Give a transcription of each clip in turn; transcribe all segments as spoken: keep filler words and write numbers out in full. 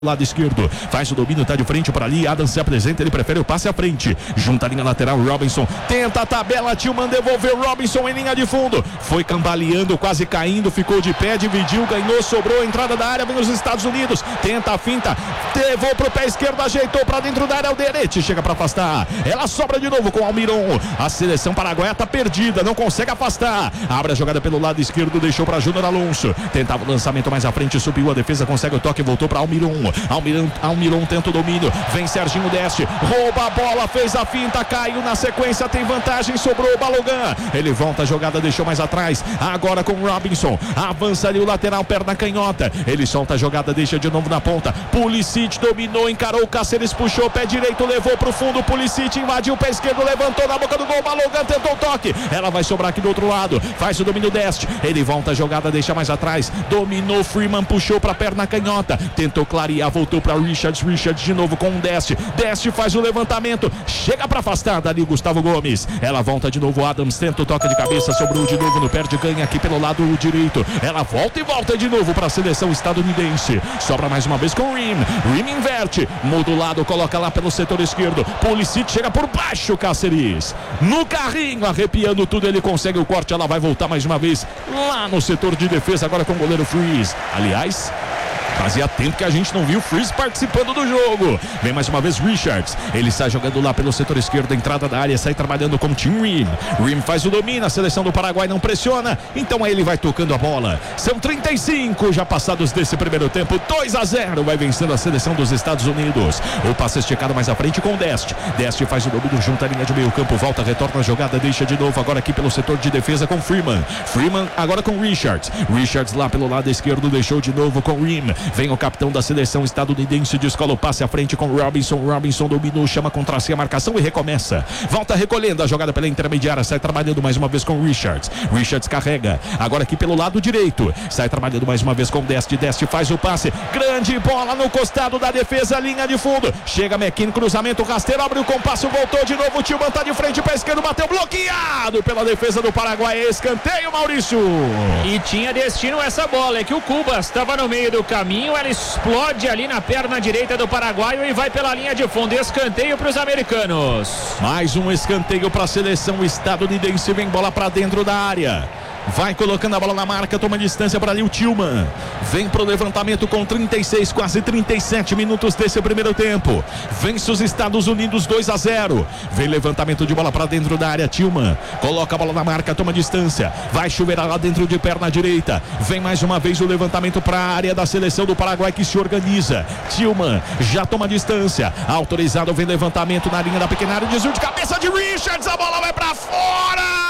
lado esquerdo, faz o domínio, tá de frente para ali, Adams se apresenta, ele prefere o passe à frente, junta a linha lateral, Robinson, tenta a tabela, Tillman devolveu, Robinson em linha de fundo, foi cambaleando, quase caindo, ficou de pé, dividiu, ganhou, sobrou, entrada da área, vem os Estados Unidos, tenta a finta, levou pro pé esquerdo, ajeitou para dentro da área, o Derete chega para afastar, ela sobra de novo com Almiron, a seleção paraguaia tá perdida, não consegue afastar, abre a jogada pelo lado esquerdo, deixou para Júnior Alonso, tentava o lançamento mais à frente, subiu a defesa, consegue o toque, voltou para Almiron, Almiron, Almiron tenta o domínio, vem Serginho Deste, rouba a bola, fez a finta, caiu na sequência, tem vantagem, sobrou o Balogan, ele volta a jogada, deixou mais atrás, agora com Robinson, avança ali o lateral, perna canhota, ele solta a jogada, deixa de novo na ponta, Pulisic dominou, encarou o Cáceres, puxou o pé direito, levou pro fundo, Pulisic invadiu o pé esquerdo, levantou na boca do gol, Balogan tentou o toque, ela vai sobrar aqui do outro lado, faz o domínio Deste, ele volta a jogada, deixa mais atrás, dominou, Freeman puxou pra perna canhota, tentou clarear, voltou para Richards, Richards de novo com o Deste, Deste faz o levantamento, chega para afastar dali Gustavo Gomes, ela volta de novo, Adams tenta o toque de cabeça, sobrou de novo no perde ganha aqui pelo lado direito, ela volta e volta de novo para a seleção estadunidense, sobra mais uma vez com Rim, Rim inverte, muda o lado, coloca lá pelo setor esquerdo, Pulisic chega por baixo, Cáceres, no carrinho, arrepiando tudo, ele consegue o corte, ela vai voltar mais uma vez lá no setor de defesa, agora com o goleiro Freeze, aliás, fazia tempo que a gente não viu o Freeze participando do jogo. Vem mais uma vez Richards. Ele sai jogando lá pelo setor esquerdo, entrada da área, sai trabalhando com o Tim Rim. Rim faz o domínio, a seleção do Paraguai não pressiona, então aí ele vai tocando a bola. São trinta e cinco já passados desse primeiro tempo, dois a zero, vai vencendo a seleção dos Estados Unidos. O passe esticado mais à frente com o Deste. Deste faz o domínio, junta a linha de meio campo, volta, retorna a jogada, deixa de novo agora aqui pelo setor de defesa com Freeman. Freeman agora com Richards. Richards lá pelo lado esquerdo, deixou de novo com Rim. Vem o capitão da seleção estadunidense, descola o passe à frente com Robinson, Robinson dominou, chama contra si a marcação e recomeça, volta recolhendo a jogada pela intermediária, sai trabalhando mais uma vez com Richards, Richards carrega, agora aqui pelo lado direito, sai trabalhando mais uma vez com Deste, Deste faz o passe, grande bola no costado da defesa, linha de fundo, chega McKinney, cruzamento rasteiro, abre o compasso, voltou de novo, o Tillman tá de frente, pé esquerdo, bateu bloqueado pela defesa do Paraguai, escanteio, Maurício. E tinha destino essa bola, é que o Cubas estava no meio do caminho, ela explode ali na perna direita do paraguaio e vai pela linha de fundo, escanteio para os americanos. Mais um escanteio para a seleção estadunidense, vem bola para dentro da área. Vai colocando a bola na marca, toma distância para ali o Tillman. Vem pro levantamento com trinta e seis, quase trinta e sete minutos desse primeiro tempo. Vence os Estados Unidos dois a zero. Vem levantamento de bola para dentro da área, Tillman. Coloca a bola na marca, toma distância. Vai chover lá dentro de perna direita. Vem mais uma vez o levantamento para a área da seleção do Paraguai que se organiza. Tillman já toma distância. Autorizado, vem levantamento na linha da pequena área. Desvio de cabeça de Richards, a bola vai para fora.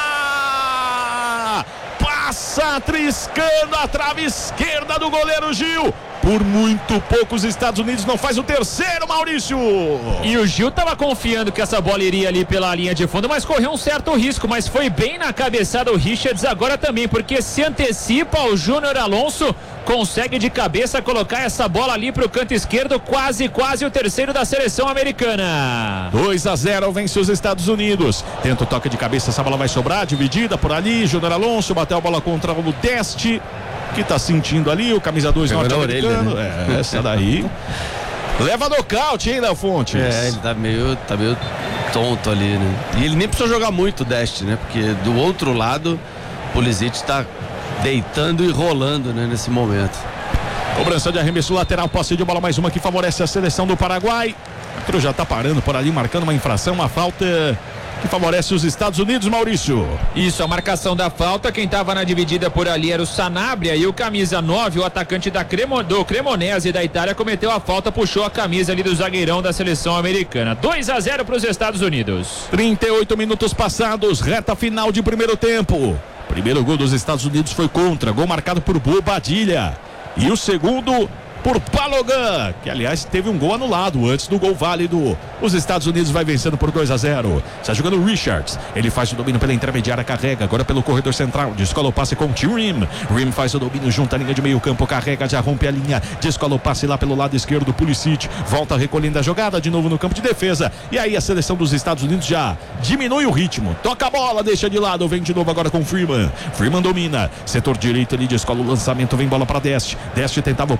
Passa triscando a trave esquerda do goleiro Gil. Por muito pouco os Estados Unidos não faz o terceiro, Maurício. E o Gil estava confiando que essa bola iria ali pela linha de fundo, mas correu um certo risco, mas foi bem na cabeçada o Richards agora também, porque se antecipa o Júnior Alonso, consegue de cabeça colocar essa bola ali para o canto esquerdo, quase, quase o terceiro da seleção americana. dois a zero, vence os Estados Unidos. Tenta o toque de cabeça, essa bola vai sobrar, dividida por ali, Júnior Alonso bateu a bola contra o Deste, que tá sentindo ali, o camisa dois norte-americano, né? É, essa daí leva nocaute, hein, Léo Fontes? É, ele tá meio, tá meio tonto ali, né? E ele nem precisou jogar muito o Deste, né? Porque do outro lado, o Pulisic tá deitando e rolando, né, nesse momento. Cobrança de arremesso lateral, posse de bola, mais uma que favorece a seleção do Paraguai. O outro já tá parando por ali, marcando uma infração, uma falta que favorece os Estados Unidos, Maurício. Isso, a marcação da falta, quem estava na dividida por ali era o Sanabria e o camisa nove, o atacante da Cremo, do Cremonese da Itália, cometeu a falta, puxou a camisa ali do zagueirão da seleção americana. dois a zero para os Estados Unidos. trinta e oito minutos passados, reta final de primeiro tempo. Primeiro gol dos Estados Unidos foi contra, gol marcado por Bobadilha. E o segundo por Balogan, que aliás teve um gol anulado antes do gol válido. Os Estados Unidos vai vencendo por dois a zero. Está jogando o Richards, ele faz o domínio pela intermediária, carrega agora pelo corredor central, descola o passe com o Tim Rim. Rim faz o domínio junto à linha de meio campo, carrega, já rompe a linha, descola o passe lá pelo lado esquerdo, Pulisic volta recolhendo a jogada de novo no campo de defesa, e aí a seleção dos Estados Unidos já diminui o ritmo, toca a bola, deixa de lado, vem de novo agora com Freeman. Freeman domina, setor direito ali, descola o lançamento, vem bola para Deste. Deste tentava o passe, abriu o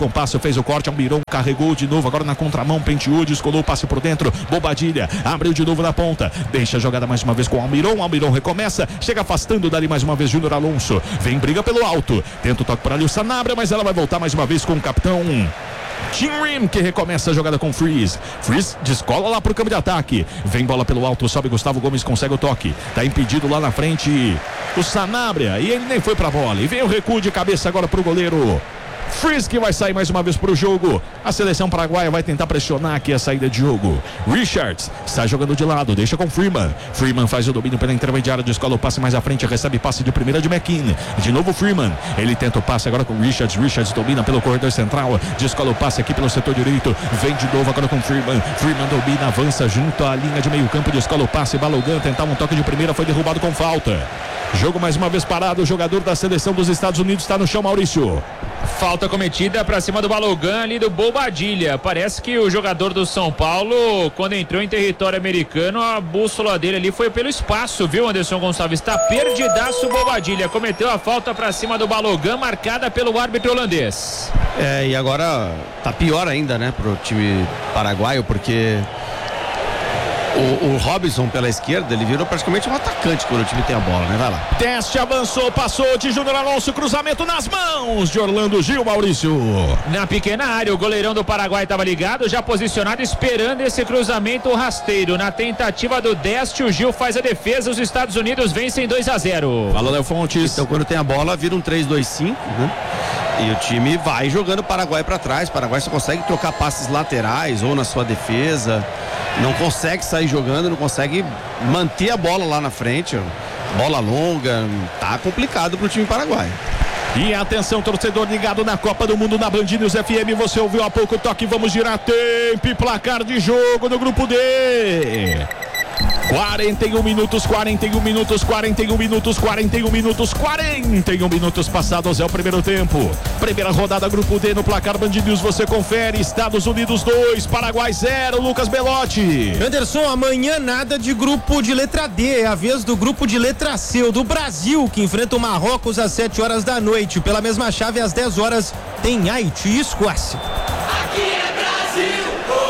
com o passe, fez o corte, Almiron carregou de novo, agora na contramão, penteou, descolou o passe por dentro, Bobadilha, abriu de novo na ponta, deixa a jogada mais uma vez com o Almiron, Almiron recomeça, chega afastando dali mais uma vez Júnior Alonso, vem briga pelo alto, tenta o toque por ali o Sanabria, mas ela vai voltar mais uma vez com o capitão Tim Rim, que recomeça a jogada com Freeze. Freeze descola lá pro campo de ataque. Vem bola pelo alto, sobe Gustavo Gomes, consegue o toque. Tá impedido lá na frente o Sanabria e ele nem foi pra bola. E vem o recuo de cabeça agora pro goleiro Freeze, que vai sair mais uma vez pro jogo. A seleção paraguaia vai tentar pressionar aqui a saída de jogo. Richards está jogando de lado, deixa com Freeman. Freeman faz o domínio pela intermediária, descola o passe mais à frente, recebe passe de primeira de McKean. De novo Freeman, ele tenta o passe agora com Richards. Richards domina pelo corredor central, descola o passe aqui pelo setor direito. Vem de novo agora com Freeman. Freeman domina, avança junto à linha de meio campo, descola o passe. Balogun tentava um toque de primeira, foi derrubado com falta. Jogo mais uma vez parado, o jogador da seleção dos Estados Unidos está no chão, Maurício. Falta cometida para cima do Balogun ali do Bobadilha. Parece que o jogador do São Paulo, quando entrou em território americano, a bússola dele ali foi pelo espaço, viu, Anderson Gonçalves? Está perdidaço o Bobadilha. Cometeu a falta para cima do Balogun, marcada pelo árbitro holandês. É, e agora tá pior ainda, né, pro time paraguaio, porque O, o Robinson pela esquerda, ele virou praticamente um atacante quando o time tem a bola, né? Vai lá. Teste, avançou, passou de Júnior Alonso, cruzamento nas mãos de Orlando Gil, Maurício. Na pequena área, o goleirão do Paraguai estava ligado, já posicionado, esperando esse cruzamento rasteiro. Na tentativa do Deste, o Gil faz a defesa, os Estados Unidos vencem dois a zero. Fala, Léo Fontes. Então, quando tem a bola, vira um três dois cinco, né? E o time vai jogando o Paraguai para trás. O Paraguai só consegue trocar passes laterais ou na sua defesa. Não consegue sair jogando, não consegue manter a bola lá na frente. Bola longa, tá complicado pro time paraguaio. E atenção, torcedor ligado na Copa do Mundo na Band News F M. Você ouviu há pouco o toque, vamos girar tempo e placar de jogo no grupo D. quarenta e um minutos, quarenta e um minutos, quarenta e um minutos, quarenta e um minutos, quarenta e um minutos passados é o primeiro tempo. Primeira rodada grupo D no placar Band News, você confere. Estados Unidos dois, Paraguai zero, Lucas Belotti. Anderson, amanhã nada de grupo de letra D, é a vez do grupo de letra C, o do Brasil, que enfrenta o Marrocos às sete horas da noite. Pela mesma chave, às dez horas, tem Haiti e Escócia. Aqui é Brasil!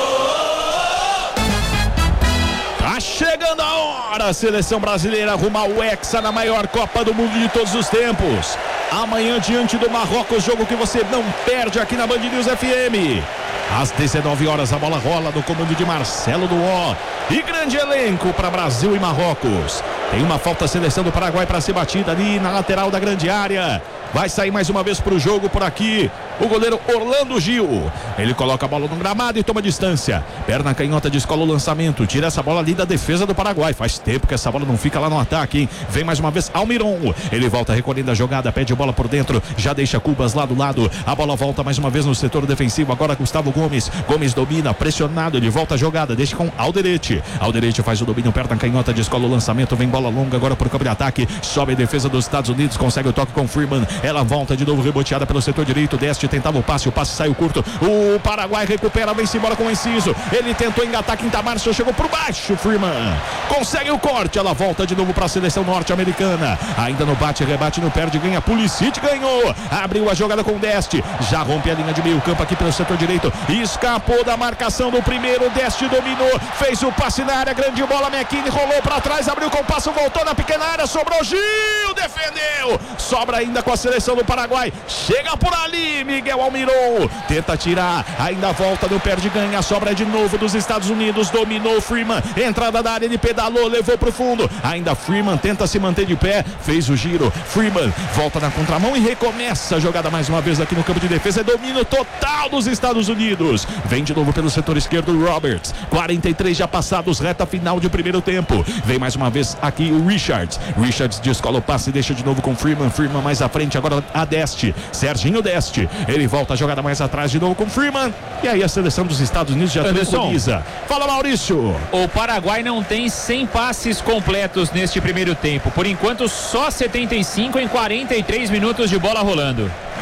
Tá chegando a hora, a seleção brasileira rumo ao Hexa na maior Copa do Mundo de todos os tempos. Amanhã diante do Marrocos, jogo que você não perde aqui na Band News F M. Às dezenove horas a bola rola no comando de Marcelo Duó. E grande elenco para Brasil e Marrocos. Tem uma falta, a seleção do Paraguai para ser batida ali na lateral da grande área. Vai sair mais uma vez para o jogo por aqui o goleiro Orlando Gil. Ele coloca a bola no gramado e toma distância. Perna canhota, descola o lançamento. Tira essa bola ali da defesa do Paraguai. Faz tempo que essa bola não fica lá no ataque, hein? Vem mais uma vez Almiron. Ele volta recolhendo a jogada, pede a bola por dentro. Já deixa Cubas lá do lado. A bola volta mais uma vez no setor defensivo. Agora Gustavo Gomes. Gomes domina, pressionado. Ele volta a jogada, deixa com Alderete. Alderete faz o domínio, perna canhota, descola o lançamento. Vem bola longa agora por campo de ataque. Sobe a defesa dos Estados Unidos. Consegue o toque com Freeman. Ela volta de novo reboteada pelo setor direito. Deste tentava o passe, o passe saiu curto. O Paraguai recupera, vem-se embora com o Enciso. Ele tentou engatar Quinta Márcio, chegou por baixo. Freeman consegue o corte. Ela volta de novo para a seleção norte-americana. Ainda no bate, rebate, no perde, ganha. Pulisic ganhou. Abriu a jogada com o Deste. Já rompe a linha de meio campo aqui pelo setor direito. Escapou da marcação do primeiro. Deste dominou, fez o passe na área. Grande bola, McKinney rolou para trás, abriu com o passo, voltou na pequena área. Sobrou Gil, defendeu. Sobra ainda com a seleção do Paraguai. Chega por ali, Miguel Almiron. Tenta tirar, ainda volta no perde, ganha. Sobra de novo dos Estados Unidos. Dominou Freeman. Entrada da área, ele pedalou, levou pro fundo. Ainda Freeman tenta se manter de pé. Fez o giro. Freeman volta na contramão e recomeça a jogada mais uma vez aqui no campo de defesa. É domínio total dos Estados Unidos. Vem de novo pelo setor esquerdo Roberts. quarenta e três já passados, reta final de primeiro tempo. Vem mais uma vez aqui o Richards. Richards descola o passe e deixa de novo com Freeman. Freeman mais à frente, agora a Deste. Serginho Deste. Ele volta a jogada mais atrás de novo com Freeman. E aí a seleção dos Estados Unidos já tranquiliza. Fala, Maurício. O Paraguai não tem cem passes completos neste primeiro tempo. Por enquanto, só setenta e cinco em quarenta e três minutos de bola rolando.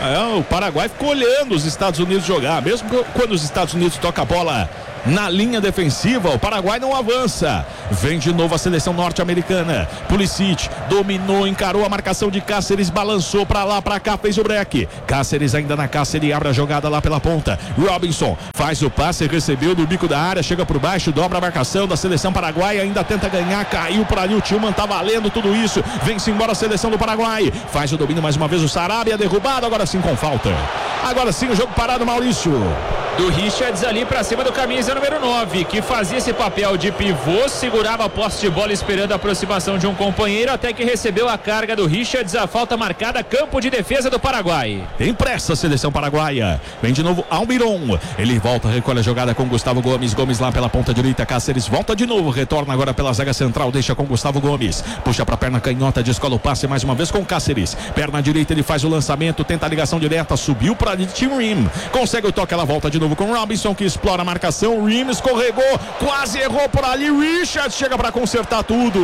É, o Paraguai ficou olhando os Estados Unidos jogar, mesmo quando os Estados Unidos tocam a bola na linha defensiva, o Paraguai não avança. Vem de novo a seleção norte-americana. Pulisic dominou, encarou a marcação de Cáceres, balançou pra lá, pra cá, fez o break. Cáceres ainda na caça, ele abre a jogada lá pela ponta. Robinson faz o passe, recebeu do bico da área, chega por baixo, dobra a marcação da seleção paraguaia, ainda tenta ganhar, caiu por ali, o Tillman tá valendo tudo isso. Vem-se embora a seleção do Paraguai. Faz o domínio mais uma vez o Sarabia, derrubado, agora sim com falta. Agora sim o jogo parado, Maurício. Do Richards ali pra cima do camisa número nove, que fazia esse papel de pivô, segurava a posse de bola esperando a aproximação de um companheiro, até que recebeu a carga do Richards, a falta marcada, campo de defesa do Paraguai. Tem pressa a seleção paraguaia. Vem de novo Almiron. Ele volta, recolhe a jogada com Gustavo Gomes. Gomes lá pela ponta direita. Cáceres volta de novo, retorna agora pela zaga central, deixa com Gustavo Gomes. Puxa pra perna canhota, descola o passe mais uma vez com Cáceres. Perna direita, ele faz o lançamento, tenta a ligação direta, subiu pra Tim Rim. Consegue o toque, ela volta de novo com Robinson, que explora a marcação. Rim escorregou, quase errou por ali. Richard chega pra consertar tudo.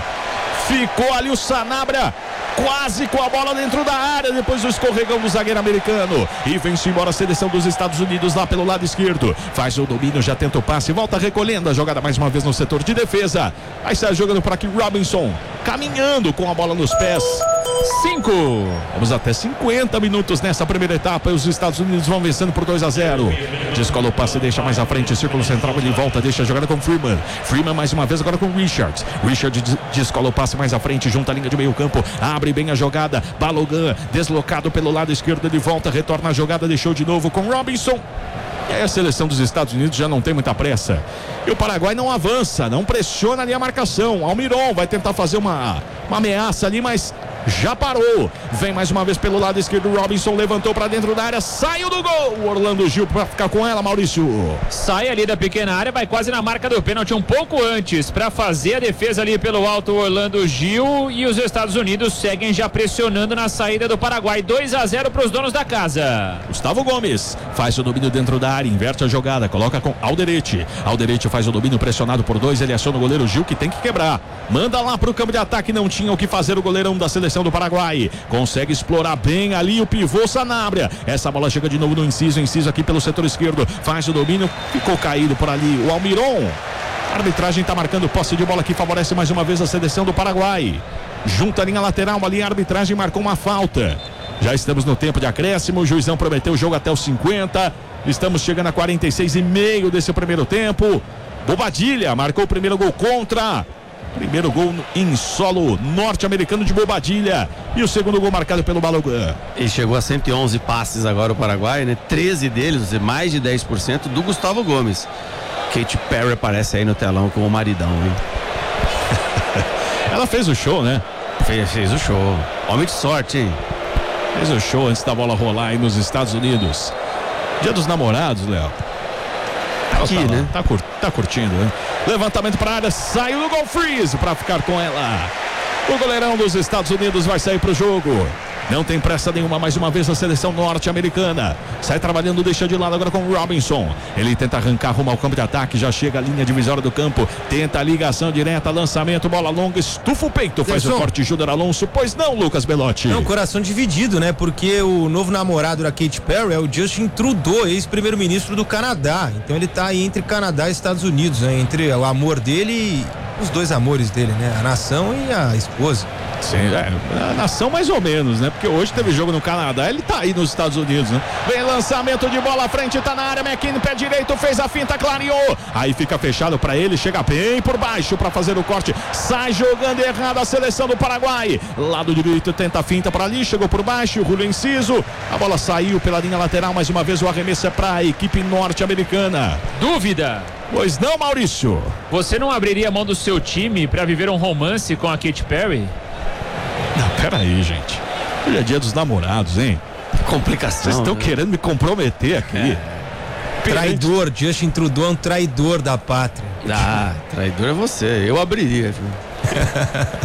Ficou ali o Sanabria quase com a bola dentro da área, depois do escorregão do zagueiro americano. E vem-se embora a seleção dos Estados Unidos lá pelo lado esquerdo. Faz o domínio, já tenta o passe, volta recolhendo a jogada mais uma vez no setor de defesa. Aí sai jogando por aqui Robinson, caminhando com a bola nos pés. Cinco. Vamos até cinquenta minutos nessa primeira etapa e os Estados Unidos vão vencendo por dois a zero. Descola o passe, deixa mais à frente, círculo central, ele volta, deixa a jogada com Freeman. Freeman mais uma vez agora com Richards. Richards descola o passe mais à frente, junta a linha de meio campo, abre bem a jogada. Balogun deslocado pelo lado esquerdo, ele volta, retorna a jogada, deixou de novo com Robinson. E aí a seleção dos Estados Unidos já não tem muita pressa. E o Paraguai não avança, não pressiona ali a marcação. Almiron vai tentar fazer uma, uma ameaça ali, mas já parou. Vem mais uma vez pelo lado esquerdo. Robinson levantou para dentro da área, saiu do gol. O Orlando Gil para ficar com ela, Maurício. Sai ali da pequena área, vai quase na marca do pênalti um pouco antes para fazer a defesa ali pelo alto. O Orlando Gil, e os Estados Unidos seguem já pressionando na saída do Paraguai. dois a zero para os donos da casa. Gustavo Gomes faz o domínio dentro da área, inverte a jogada, coloca com Alderete. Alderete faz o domínio pressionado por dois, ele aciona o goleiro Gil, que tem que quebrar. Manda lá pro campo de ataque, não tinha o que fazer o goleirão da seleção do Paraguai. Consegue explorar bem ali o pivô Sanabria. Essa bola chega de novo no inciso, inciso aqui pelo setor esquerdo, faz o domínio, ficou caído por ali o Almiron. A arbitragem está marcando posse de bola que favorece mais uma vez a seleção do Paraguai. Junta a linha lateral ali, a arbitragem marcou uma falta. Já estamos no tempo de acréscimo, o juizão prometeu o jogo até os cinquenta. Estamos chegando a quarenta e seis e meio desse primeiro tempo. Bobadilha marcou o primeiro gol contra. Primeiro gol em solo norte-americano de Bobadilha. E o segundo gol marcado pelo Balogun. Ele chegou a cento e onze passes agora o Paraguai, né? treze deles, mais de dez por cento do Gustavo Gomes. Katy Perry aparece aí no telão com o maridão, hein? Ela fez o show, né? Fez, fez o show. Homem de sorte, hein? Fez o show antes da bola rolar aí nos Estados Unidos. Dia dos namorados, Léo. Aqui, tá, né? Tá, cur, tá curtindo, né? Levantamento para a área, saiu do gol freeze para ficar com ela. O goleirão dos Estados Unidos vai sair pro jogo. Não tem pressa nenhuma, mais uma vez a seleção norte-americana. Sai trabalhando, deixa de lado agora com o Robinson. Ele tenta arrancar rumo ao campo de ataque, já chega à linha divisória do campo. Tenta a ligação direta, lançamento, bola longa, estufa o peito, faz Gerson. O corte, Júnior Alonso. Pois não, Lucas Belotti? Não, coração dividido, né? Porque o novo namorado da Katy Perry é o Justin Trudeau, ex-primeiro-ministro do Canadá. Então ele tá aí entre Canadá e Estados Unidos, né? Entre o amor dele e os dois amores dele, né? A nação e a esposa. Sim, é, a nação mais ou menos, né? Porque hoje teve jogo no Canadá, ele tá aí nos Estados Unidos, né? Vem lançamento de bola à frente, tá na área, McKinney, pé direito, fez a finta, clareou. Aí fica fechado pra ele, chega bem por baixo pra fazer o corte. Sai jogando errado a seleção do Paraguai. Lado direito, tenta a finta pra ali, chegou por baixo, Julio Enciso. A bola saiu pela linha lateral, mais uma vez o arremesso é pra equipe norte-americana. Dúvida? Pois não, Maurício? Você não abriria a mão do seu time pra viver um romance com a Katy Perry? Não, peraí, gente. Hoje é dia dos namorados, hein? Complicação. Vocês estão né? querendo me comprometer aqui. É. Traidor, Justin Trudeau é um traidor da pátria. Ah, traidor é você. Eu abriria.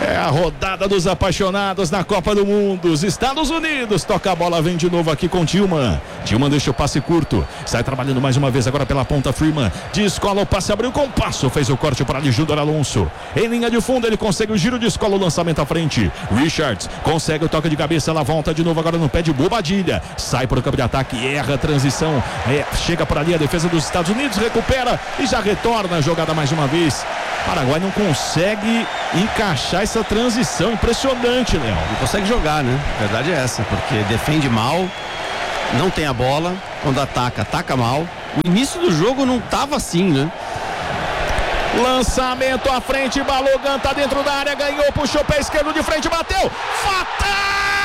É a rodada dos apaixonados na Copa do Mundo. Os Estados Unidos toca a bola, vem de novo aqui com Tillman. Tillman deixa o passe curto. Sai trabalhando mais uma vez agora pela ponta. Freeman descola o passe, abriu com passo. Fez o corte para ali, Júnior Alonso. Em linha de fundo, ele consegue o giro, descola o lançamento à frente. Richards consegue o toque de cabeça. Ela volta de novo agora no pé de Bobadilha. Sai para o campo de ataque, erra a transição. É, chega por ali a defesa dos Estados Unidos, recupera e já retorna a jogada mais uma vez. Paraguai não consegue encaixar essa transição, impressionante, Léo. Não consegue jogar, né? A verdade é essa, porque defende mal, não tem a bola, quando ataca, ataca mal. O início do jogo não tava assim, né? Lançamento à frente, Balogan tá dentro da área, ganhou, puxou pé esquerdo de frente, bateu, fatal!